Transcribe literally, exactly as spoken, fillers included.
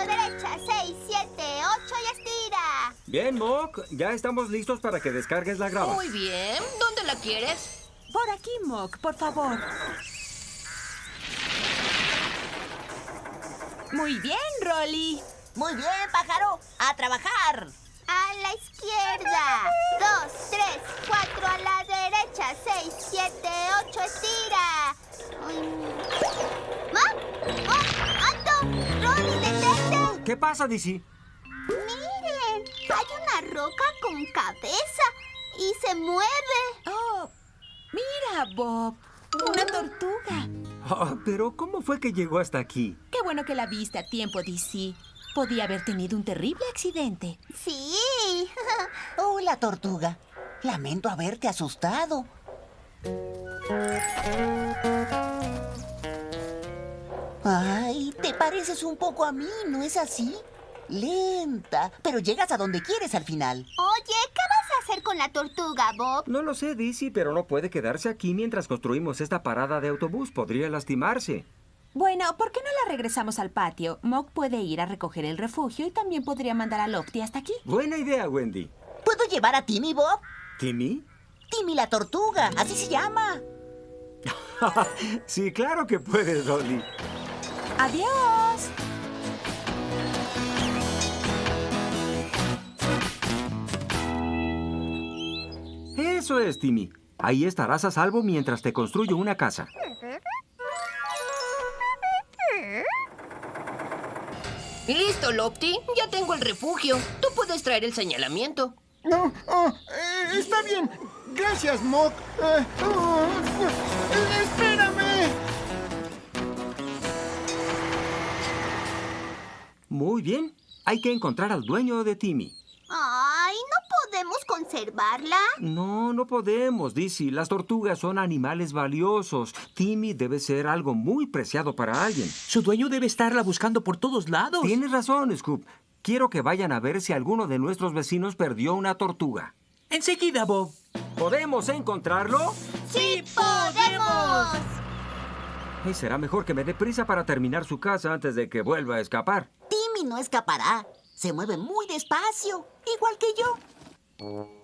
la derecha, seis, siete, ocho y estira. Bien, Mok, ya estamos listos para que descargues la grava. Muy bien. ¿Dónde la quieres? Por aquí, Mok, por favor. Muy bien, Rolly. Muy bien, pájaro. ¡A trabajar! A la izquierda. Dos, tres, cuatro a la derecha, seis, siete, ocho, estira. ¿Ah? ¡Oh! ¡Alto! ¡Rolly, detente! ¿Qué pasa, Dizzy? Miren, hay una roca con cabeza y se mueve. Oh, mira, Bob. Una tortuga. Oh, pero ¿cómo fue que llegó hasta aquí? Qué bueno que la viste a tiempo, D C. Podía haber tenido un terrible accidente. Sí. Hola, tortuga. Lamento haberte asustado. Ay, te pareces un poco a mí, ¿no es así? Lenta, pero llegas a donde quieres al final. Oye, ¿qué vas a hacer con la tortuga, Bob? No lo sé, Dizzy, pero no puede quedarse aquí mientras construimos esta parada de autobús. Podría lastimarse. Bueno, ¿por qué no la regresamos al patio? Mok puede ir a recoger el refugio y también podría mandar a Lofty hasta aquí. Buena idea, Wendy. ¿Puedo llevar a Timmy, Bob? ¿Timmy? Timmy la tortuga, así se llama. Sí, claro que puedes, Rolly. ¡Adiós! Eso es, Timmy. Ahí estarás a salvo mientras te construyo una casa. Listo, Lofty. Ya tengo el refugio. Tú puedes traer el señalamiento. No, oh, eh, está bien. Gracias, Mok. Eh, oh, eh, ¡Espérame! Muy bien. Hay que encontrar al dueño de Timmy. Ay, ¿no podemos conservarla? No, no podemos, Dizzy. Las tortugas son animales valiosos. Timmy debe ser algo muy preciado para alguien. Su dueño debe estarla buscando por todos lados. Tienes razón, Scoop. Quiero que vayan a ver si alguno de nuestros vecinos perdió una tortuga. Enseguida, Bob. ¿Podemos encontrarlo? ¡Sí podemos! Y será mejor que me dé prisa para terminar su casa antes de que vuelva a escapar. Timmy no escapará. Se mueve muy despacio, igual que yo.